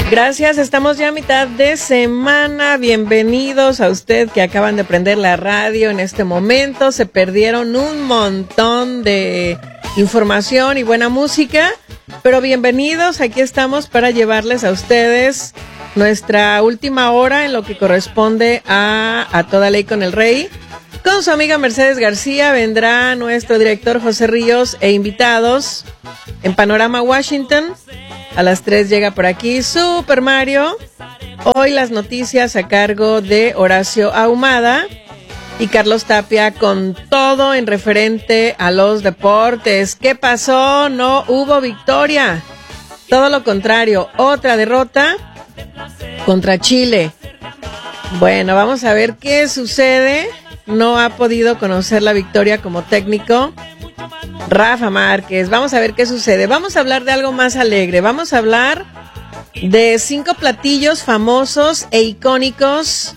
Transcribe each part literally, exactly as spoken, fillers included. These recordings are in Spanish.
Gracias, estamos ya a mitad de semana. Bienvenidos a usted que acaban de prender la radio en este momento. Se perdieron un montón de información y buena música, pero bienvenidos. Aquí estamos para llevarles a ustedes nuestra última hora en lo que corresponde a A Toda Ley con el Rey. Con su amiga Mercedes García vendrá nuestro director José Ríos e invitados en Panorama Washington. A las tres llega por aquí Super Mario. Hoy las noticias a cargo de Horacio Ahumada y Carlos Tapia con todo en referente a los deportes. ¿Qué pasó? No hubo victoria. Todo lo contrario, otra derrota contra Chile. Bueno, vamos a ver qué sucede. No ha podido conocer la victoria como técnico Rafa Márquez. Vamos a ver qué sucede. Vamos a hablar de algo más alegre. Vamos a hablar de cinco platillos famosos e icónicos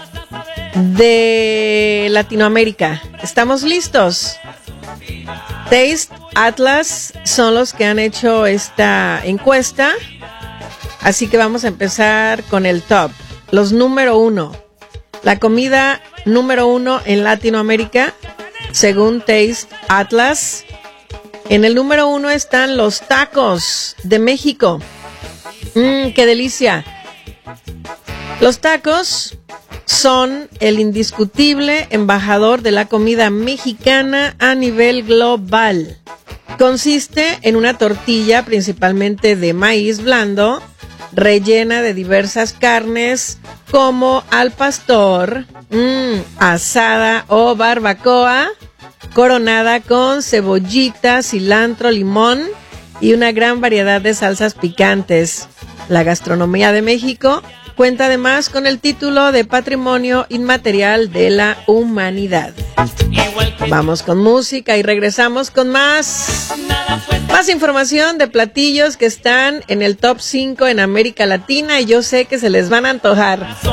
de Latinoamérica. ¿Estamos listos? Taste Atlas son los que han hecho esta encuesta. Así que vamos a empezar con el top. Los número uno. La comida número uno en Latinoamérica, según Taste Atlas. En el número uno están los tacos de México. Mmm, qué delicia. Los tacos son el indiscutible embajador de la comida mexicana a nivel global. Consiste en una tortilla principalmente de maíz blando, rellena de diversas carnes como al pastor, mmm, asada o barbacoa, coronada con cebollita, cilantro, limón y una gran variedad de salsas picantes. La gastronomía de México cuenta además con el título de Patrimonio Inmaterial de la Humanidad. Vamos con música y regresamos con más. Más información de platillos que están en el top cinco en América Latina y yo sé que se les van a antojar.